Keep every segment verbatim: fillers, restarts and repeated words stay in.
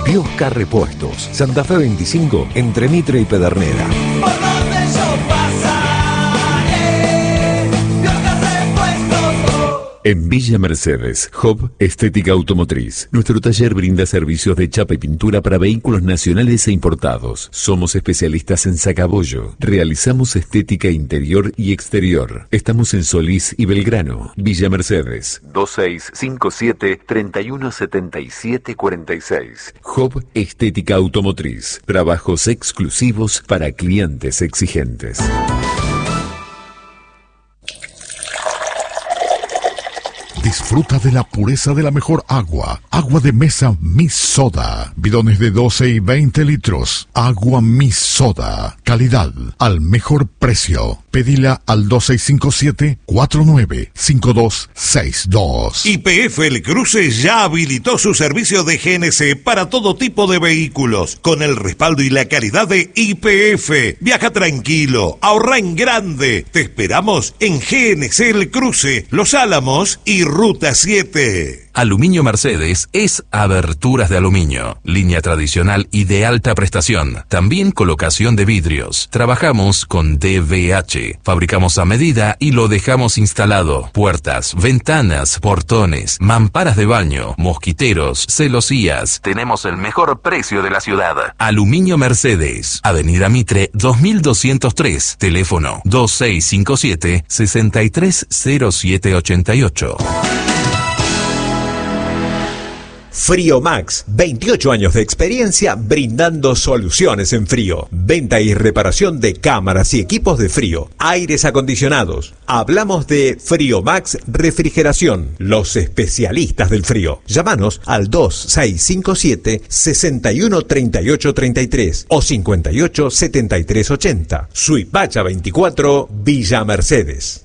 Biosca Repuestos, Santa Fe veinticinco, entre Mitre y Pedernera. Por donde yo pasaré, Biosca Repuestos. En Villa Mercedes, Hub Estética Automotriz. Nuestro taller brinda servicios de chapa y pintura para vehículos nacionales e importados. Somos especialistas en sacabollo. Realizamos estética interior y exterior. Estamos en Solís y Belgrano. Villa Mercedes, dos seis cinco siete, tres uno siete siete cuatro seis. Hub Estética Automotriz. Trabajos exclusivos para clientes exigentes. Disfruta de la pureza de la mejor agua. Agua de mesa Mi Soda. Bidones de doce y veinte litros. Agua Mi Soda. Calidad al mejor precio. Pedila al dos seis cinco siete, cuatro nueve cinco dos seis dos. Y P F El Cruce ya habilitó su servicio de G N C para todo tipo de vehículos, con el respaldo y la calidad de Y P F. Viaja tranquilo, ahorra en grande. Te esperamos en G N C El Cruce, Los Álamos y Ruta siete. Aluminio Mercedes es aberturas de aluminio, línea tradicional y de alta prestación. También colocación de vidrios. Trabajamos con D V H. Fabricamos a medida y lo dejamos instalado. Puertas, ventanas, portones, mamparas de baño, mosquiteros, celosías. Tenemos el mejor precio de la ciudad. Aluminio Mercedes. Avenida Mitre dos mil doscientos tres. Teléfono dos seis cinco siete, seis tres cero siete ocho ocho. Friomax, veintiocho años de experiencia brindando soluciones en frío. Venta y reparación de cámaras y equipos de frío, aires acondicionados. Hablamos de Friomax Refrigeración, los especialistas del frío. Llámanos al dos seis cinco siete, seis uno tres ocho tres tres o cinco ocho siete tres ocho cero. Suipacha veinticuatro, Villa Mercedes.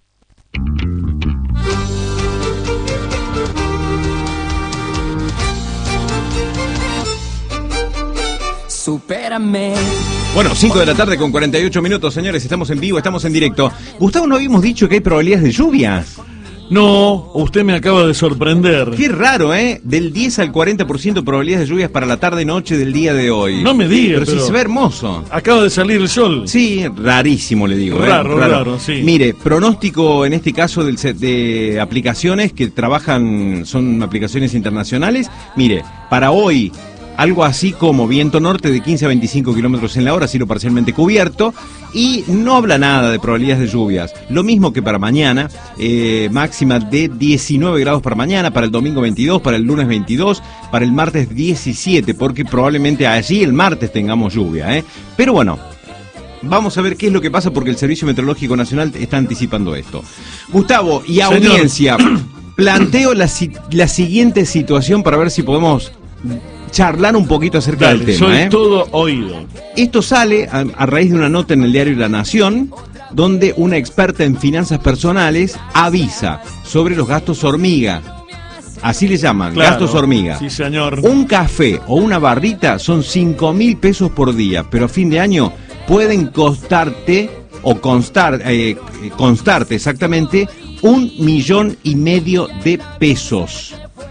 Supérame. Bueno, cinco de la tarde con cuarenta y ocho minutos, señores, estamos en vivo, estamos en directo. Gustavo, ¿no habíamos dicho que hay probabilidades de lluvias? No, usted me acaba de sorprender. Qué raro, ¿eh? Del diez al cuarenta por ciento probabilidades de lluvias para la tarde-noche del día de hoy. No me diga, pero, pero si se ve hermoso. Acaba de salir el sol. Sí, rarísimo le digo. Raro, ¿eh? raro, raro, sí. Mire, pronóstico en este caso del set de aplicaciones que trabajan, son aplicaciones internacionales. Mire, para hoy, algo así como viento norte de quince a veinticinco kilómetros en la hora, cielo parcialmente cubierto, y no habla nada de probabilidades de lluvias. Lo mismo que para mañana, eh, máxima de diecinueve grados para mañana, para el domingo veintidós, para el lunes veintidós, para el martes diecisiete, porque probablemente allí el martes tengamos lluvia, ¿eh? Pero bueno, vamos a ver qué es lo que pasa porque el Servicio Meteorológico Nacional está anticipando esto. Gustavo y audiencia, planteo la, la siguiente situación para ver si podemos charlar un poquito acerca Dale, del tema. soy ¿eh? todo oído. Esto sale a, a raíz de una nota en el diario La Nación, donde una experta en finanzas personales avisa sobre los gastos hormiga. Así le llaman, Claro, gastos hormiga. Sí, señor. Un café o una barrita son cinco mil pesos por día, pero a fin de año pueden costarte, o constar, eh, constarte exactamente, un millón y medio de pesos.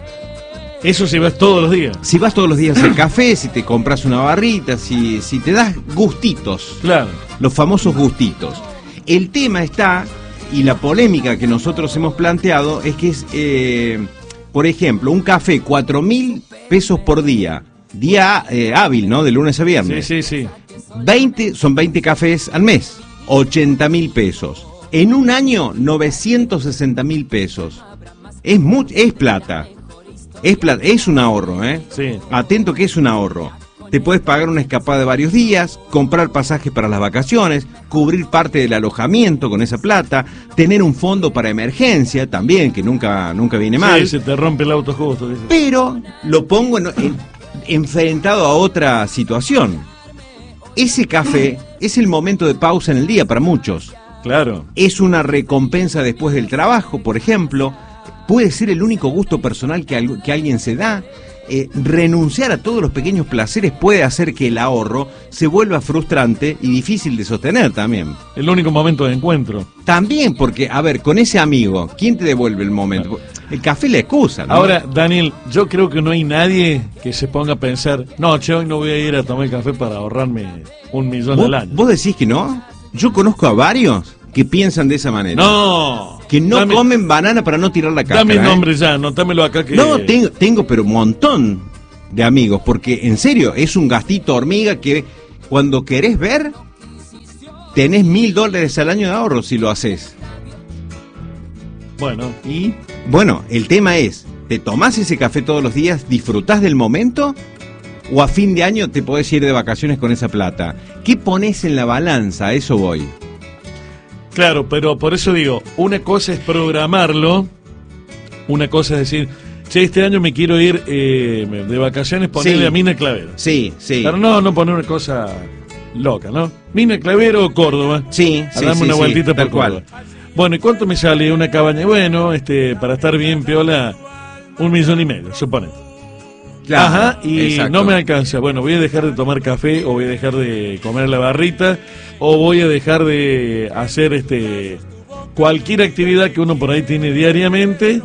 Eso si vas todos los días. Si vas todos los días al café, si te compras una barrita, si, si te das gustitos. Claro. Los famosos gustitos. El tema está, y la polémica que nosotros hemos planteado, es que es, eh, por ejemplo, un café, cuatro mil pesos por día. Día eh, hábil, ¿no? De lunes a viernes. Sí, sí, sí. veinte, son veinte cafés al mes. ochenta mil pesos. En un año, novecientos sesenta mil pesos. Es, mu- es plata. Es, plata, es un ahorro, ¿eh? Sí. Atento que es un ahorro. Te puedes pagar una escapada de varios días, comprar pasajes para las vacaciones, cubrir parte del alojamiento con esa plata, tener un fondo para emergencia también, que nunca, nunca viene mal. Sí, se te rompe el auto justo. Dice. Pero lo pongo en, en, enfrentado a otra situación. Ese café es el momento de pausa en el día para muchos. Claro. Es una recompensa después del trabajo, por ejemplo. Puede ser el único gusto personal que, algo, que alguien se da. Eh, renunciar a todos los pequeños placeres puede hacer que el ahorro se vuelva frustrante y difícil de sostener también. El único momento de encuentro. También porque, a ver, con ese amigo, ¿quién te devuelve el momento? El café es la excusa, ¿no? Ahora, Daniel, yo creo que no hay nadie que se ponga a pensar, no, che, hoy no voy a ir a tomar café para ahorrarme un millón ¿Vos, al año. ¿Vos decís que no? Yo conozco a varios que piensan de esa manera. No. Que no dame, comen banana para no tirar la cáscara. Dame el ¿eh? nombre ya, anotámelo acá que... No, tengo, tengo pero un montón de amigos, porque en serio, es un gastito hormiga que cuando querés ver, tenés mil dólares al año de ahorro si lo haces. Bueno. Y, bueno, el tema es, ¿te tomás ese café todos los días, disfrutás del momento, o a fin de año te podés ir de vacaciones con esa plata? ¿Qué pones en la balanza? A eso voy. Claro, pero por eso digo, una cosa es programarlo, una cosa es decir, che, este año me quiero ir eh, de vacaciones, ponerle Sí. a Mina Clavero. Sí, sí. Pero no, no poner una cosa loca, ¿no? Mina Clavero o Córdoba. Sí, A sí, darme sí, una sí, vueltita tal por Córdoba. cual. Bueno, ¿y cuánto me sale una cabaña? Bueno, este, para estar bien piola, un millón y medio, suponete. Claro, Ajá, y exacto. no me alcanza. Bueno, voy a dejar de tomar café, o voy a dejar de comer la barrita, o voy a dejar de hacer este cualquier actividad que uno por ahí tiene diariamente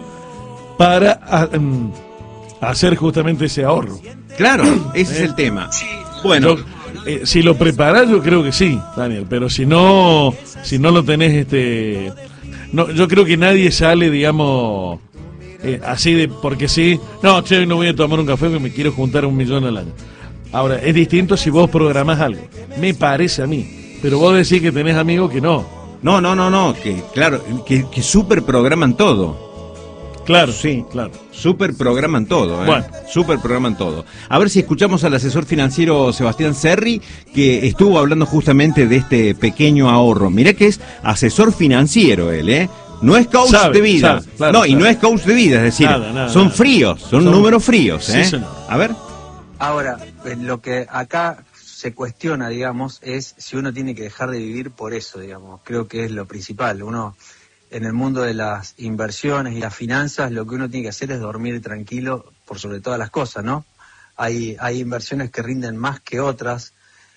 para a, um, hacer justamente ese ahorro. Claro, ese es el tema. Bueno, Yo, eh, si lo preparás, yo creo que sí, Daniel, pero si no, si no lo tenés, este, no, yo creo que nadie sale, digamos, eh, así de porque sí. No, che, no voy a tomar un café porque me quiero juntar un millón al año. Ahora, es distinto si vos programás algo, me parece a mí, pero vos decís que tenés amigos que no. no, no, no, no, que claro, que, que super programan todo. Claro, sí, claro. Super programan todo, ¿eh? Bueno. Super programan todo. A ver si escuchamos al asesor financiero Sebastián Serri, que estuvo hablando justamente de este pequeño ahorro. Mirá que es asesor financiero él, ¿eh? No es coach Sabe, de vida. sabe, claro, no, y sabe. no es coach de vida, es decir, Nada, nada, son nada. fríos, son, Son- números fríos, ¿eh? Sí, señor. A ver. Ahora, eh, lo que acá se cuestiona, digamos, es si uno tiene que dejar de vivir por eso, digamos. Creo que es lo principal. Uno, en el mundo de las inversiones y las finanzas, lo que uno tiene que hacer es dormir tranquilo por sobre todas las cosas, ¿no? Hay, hay inversiones que rinden más que otras,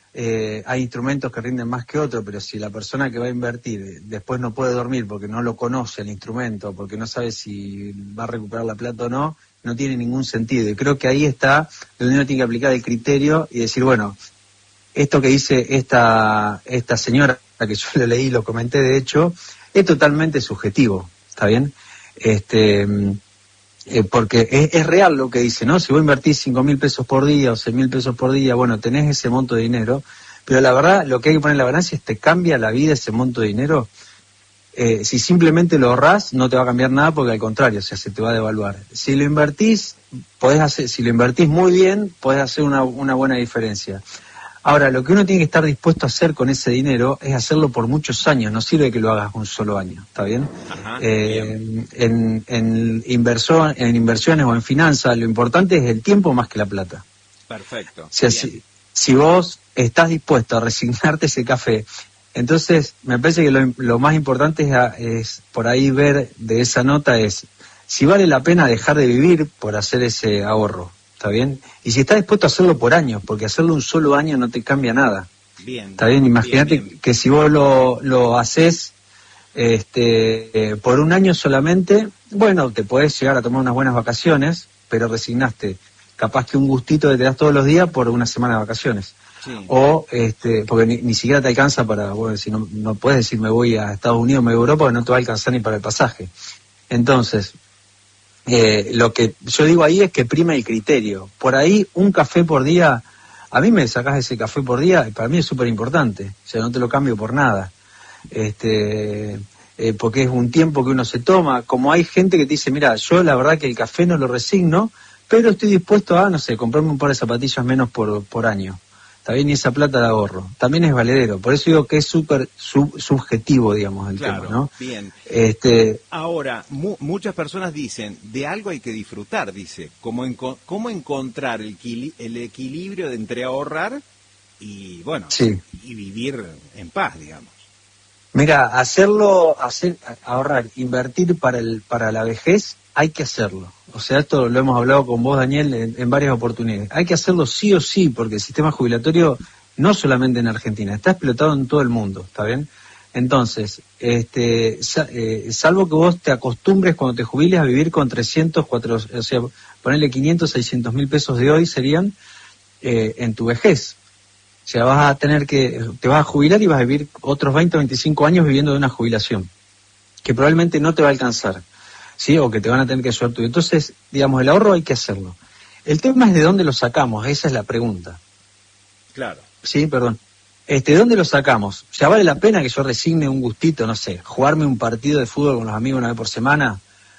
eh, hay instrumentos que rinden más que otros, pero si la persona que va a invertir eh, después no puede dormir porque no lo conoce el instrumento, porque no sabe si va a recuperar la plata o no, no tiene ningún sentido. Y creo que ahí está donde uno tiene que aplicar el criterio y decir, bueno, esto que dice esta, esta señora, que yo lo leí, lo comenté de hecho, es totalmente subjetivo, ¿está bien? Este, eh, porque es, es real lo que dice, ¿no? Si vos invertís cinco mil pesos por día o seis mil pesos por día, bueno, tenés ese monto de dinero, pero la verdad, lo que hay que poner en la balanza es, ¿te cambia la vida ese monto de dinero? Eh, si simplemente lo ahorrás, no te va a cambiar nada porque al contrario, o sea, se te va a devaluar. Si lo invertís, podés hacer, si lo invertís muy bien, podés hacer una, una buena diferencia. Ahora, lo que uno tiene que estar dispuesto a hacer con ese dinero es hacerlo por muchos años, no sirve que lo hagas un solo año, ¿está bien? Ajá, eh, en, en, inversor, en inversiones o en finanzas, lo importante es el tiempo más que la plata. Perfecto. O sea, si, si vos estás dispuesto a resignarte ese café, entonces me parece que lo, lo más importante es, a, es por ahí ver de esa nota es si vale la pena dejar de vivir por hacer ese ahorro. ¿Está bien? Y si estás dispuesto a hacerlo por años, porque hacerlo un solo año no te cambia nada. Bien. ¿Está bien? Imagínate bien, bien. que si vos lo, lo haces este, eh, por un año solamente, bueno, te podés llegar a tomar unas buenas vacaciones, pero resignaste capaz que un gustito que te das todos los días por una semana de vacaciones. Sí. O, este, porque ni, ni siquiera te alcanza para, bueno, si no, no puedes decir me voy a Estados Unidos, me voy a Europa, porque no te va a alcanzar ni para el pasaje. Entonces, Eh, lo que yo digo ahí es que prima el criterio. Por ahí, un café por día, a mí me sacás ese café por día, para mí es súper importante, o sea, no te lo cambio por nada. Este, eh, porque es un tiempo que uno se toma, como hay gente que te dice, mira, yo la verdad que el café no lo resigno, pero estoy dispuesto a, no sé, comprarme un par de zapatillas menos por, por año. Está bien, y esa plata la ahorro. También es valedero, por eso digo que es súper sub, subjetivo, digamos, el Claro, tema, ¿no? bien. Este, Ahora, mu muchas personas dicen, de algo hay que disfrutar, dice, ¿cómo, enco cómo encontrar el, el equilibrio de entre ahorrar y, bueno, sí. y vivir en paz, digamos? Mira, hacerlo, hacer, ahorrar, invertir para el, para la vejez, hay que hacerlo. O sea, esto lo hemos hablado con vos, Daniel, en, en varias oportunidades. Hay que hacerlo sí o sí, porque el sistema jubilatorio, no solamente en Argentina, está explotado en todo el mundo, ¿está bien? Entonces, este, sa- eh, salvo que vos te acostumbres cuando te jubiles a vivir con trescientos, cuatrocientos, o sea, ponerle quinientos, seiscientos mil pesos de hoy serían eh, en tu vejez. O sea, vas a tener que, te vas a jubilar y vas a vivir otros veinte, veinticinco años viviendo de una jubilación, que probablemente no te va a alcanzar, ¿sí? O que te van a tener que ayudar tú. Entonces, digamos, el ahorro hay que hacerlo. El tema es de dónde lo sacamos, esa es la pregunta. Claro. Sí, perdón. Este, ¿de dónde lo sacamos? O sea, ¿vale la pena que yo resigne un gustito, no sé, jugarme un partido de fútbol con los amigos una vez por semana?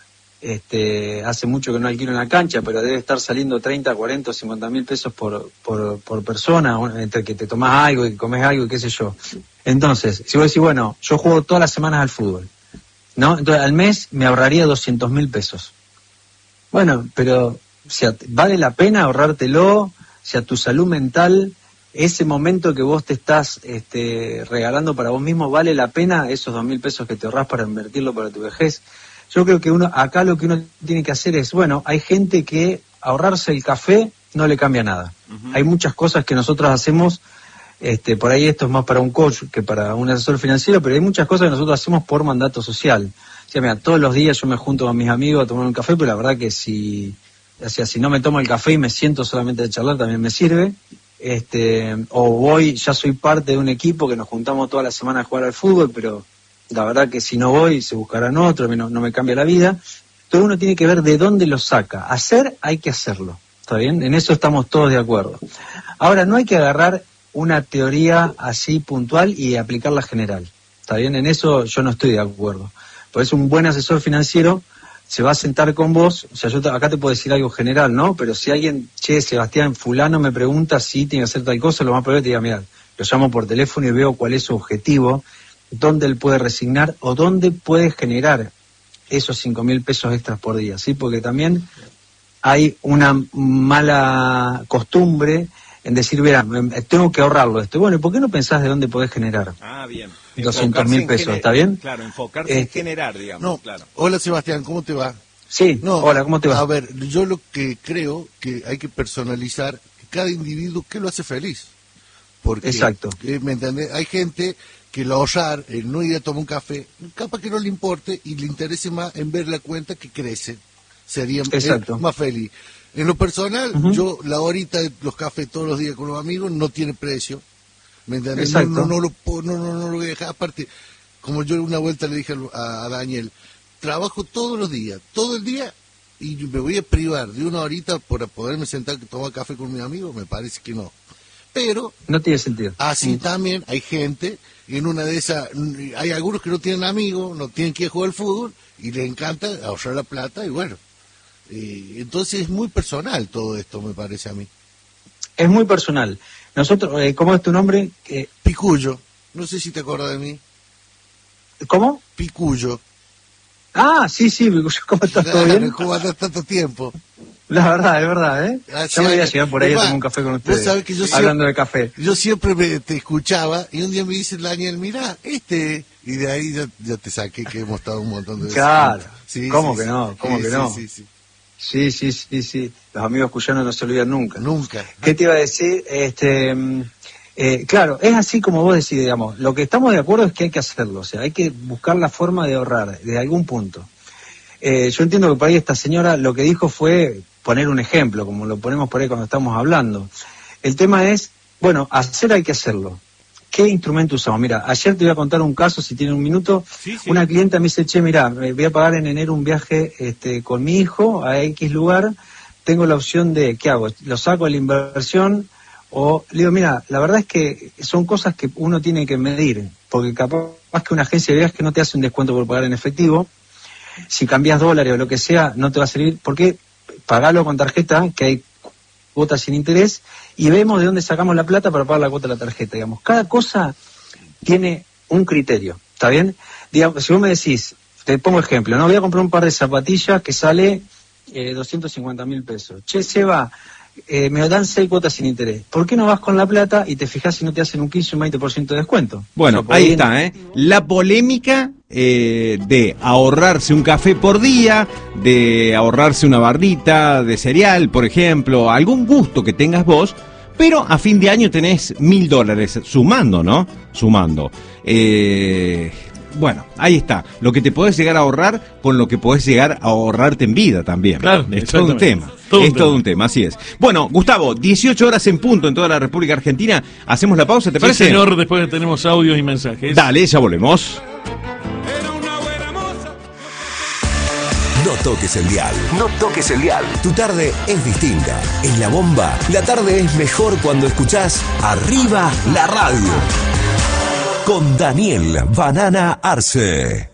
Este, hace mucho que no alquilo en la cancha, pero debe estar saliendo treinta, cuarenta, cincuenta mil pesos por, por, por persona, entre que te tomás algo y que comes algo y qué sé yo. Entonces, si vos decís, bueno, yo juego todas las semanas al fútbol, ¿no? Entonces, al mes me ahorraría doscientos mil pesos. Bueno, pero, o sea, ¿vale la pena ahorrártelo? O sea, tu salud mental, ese momento que vos te estás este, regalando para vos mismo, ¿vale la pena esos dos mil pesos que te ahorrás para invertirlo para tu vejez? Yo creo que uno acá lo que uno tiene que hacer es, bueno, hay gente que ahorrarse el café no le cambia nada. Uh-huh. Hay muchas cosas que nosotros hacemos, este, por ahí esto es más para un coach que para un asesor financiero, pero hay muchas cosas que nosotros hacemos por mandato social. O sea, mira, todos los días yo me junto con mis amigos a tomar un café, pero la verdad que si, o sea, si no me tomo el café y me siento solamente a charlar, también me sirve. Este, o voy, ya soy parte de un equipo que nos juntamos toda la semana a jugar al fútbol, pero la verdad que si no voy se buscarán otro, no, no me cambia la vida. Entonces uno tiene que ver de dónde lo saca. Hacer hay que hacerlo, ¿está bien? En eso estamos todos de acuerdo. Ahora, no hay que agarrar una teoría así puntual y aplicarla general, ¿está bien? En eso yo no estoy de acuerdo. Por eso un buen asesor financiero se va a sentar con vos, o sea, yo te, acá te puedo decir algo general, ¿no? Pero si alguien, che, Sebastián, fulano me pregunta si tiene que hacer tal cosa, lo más probable es que te diga, mira, lo llamo por teléfono y veo cuál es su objetivo, dónde él puede resignar o dónde puede generar esos cinco mil pesos extras por día, ¿sí? Porque también hay una mala costumbre en decir, mira, tengo que ahorrarlo esto. Bueno, ¿y por qué no pensás de dónde podés generar? Ah, bien. doscientos mil pesos, ¿está bien? Claro, enfocarse eh, en generar, digamos. No, claro. Hola Sebastián, ¿cómo te va? Sí, no, hola, ¿cómo te va? A ver, yo lo que creo que hay que personalizar cada individuo que lo hace feliz. Porque, exacto. Eh, ¿me entendés? Hay gente que el ahorrar, el no ir a tomar un café, capaz que no le importe y le interese más en ver la cuenta que crece. Sería exacto. más feliz. En lo personal, uh-huh. yo la horita de los cafés todos los días con los amigos no tiene precio. ¿Me entiendes? No, no, no, lo, no, no, no lo voy a dejar. Aparte, como yo una vuelta le dije a, a Daniel, trabajo todos los días, todo el día, y me voy a privar de una horita por poderme sentar y tomar café con mis amigos, me parece que no. Pero no tiene sentido. Así mm. también hay gente, en una de esas, hay algunos que no tienen amigos, no tienen que jugar al fútbol, y les encanta ahorrar la plata, y bueno, eh, entonces es muy personal todo esto, me parece a mí. Es muy personal. Nosotros, eh, ¿cómo es tu nombre? Eh, Picuyo, no sé si te acuerdas de mí. ¿Cómo? Picuyo. Ah, sí, sí, ¿cómo estás? ¿Todo bien? ¿Cómo andas tanto tiempo? La verdad, es verdad, ¿eh? Ah, ya me voy a llegar por ahí a tomar un café con ustedes. Vos sabés que yo hablando siempre, de café. Yo siempre me, te escuchaba y un día me dice Daniel, mirá, este... Y de ahí ya, ya te saqué que hemos estado un montón de veces. Claro, sí, ¿cómo sí, que sí. no? ¿Cómo sí, que sí, no? Sí, sí, sí, sí, sí, sí. Los amigos cuyanos no se olvidan nunca. Nunca. ¿Qué te iba a decir? Este... Eh, claro, es así como vos decís, digamos, lo que estamos de acuerdo es que hay que hacerlo, o sea, hay que buscar la forma de ahorrar de algún punto. Eh, yo entiendo que por ahí esta señora lo que dijo fue poner un ejemplo, como lo ponemos por ahí cuando estamos hablando. El tema es, bueno, hacer hay que hacerlo. ¿Qué instrumento usamos? Mira, ayer te voy a contar un caso, si tiene un minuto. Sí, sí. Una clienta me dice, che, mira, voy a pagar en enero un viaje este, con mi hijo a X lugar, tengo la opción de, ¿qué hago? ¿Lo saco de la inversión? O le digo, mira, la verdad es que son cosas que uno tiene que medir, porque capaz que una agencia de viajes no te hace un descuento por pagar en efectivo. Si cambias dólares o lo que sea, no te va a servir, porque pagalo con tarjeta, que hay cuotas sin interés, y vemos de dónde sacamos la plata para pagar la cuota de la tarjeta, digamos. Cada cosa tiene un criterio, ¿está bien? Digamos, si vos me decís, te pongo ejemplo, no voy a comprar un par de zapatillas que sale eh, doscientos cincuenta mil pesos. Che, Seba, eh, me dan seis cuotas sin interés. ¿Por qué no vas con la plata y te fijas si no te hacen un quince o un veinte por ciento de descuento? Bueno, o sea, ahí está, ¿eh? La polémica eh, de ahorrarse un café por día, de ahorrarse una barrita de cereal, por ejemplo, algún gusto que tengas vos, Pero a fin de año tenés mil dólares, sumando, ¿no? Sumando. Eh, bueno, ahí está. Lo que te podés llegar a ahorrar con lo que podés llegar a ahorrarte en vida también. Claro, es todo un tema. Todo es un todo tema. un tema, así es. Bueno, Gustavo, dieciocho horas en punto en toda la República Argentina. Hacemos la pausa, ¿te Sí, parece? señor, después tenemos audios y mensajes. Dale, ya volvemos. No toques el dial. No toques el dial. Tu tarde es distinta. En La Bomba, la tarde es mejor cuando escuchás Arriba la Radio. Con Daniel Banana Arce.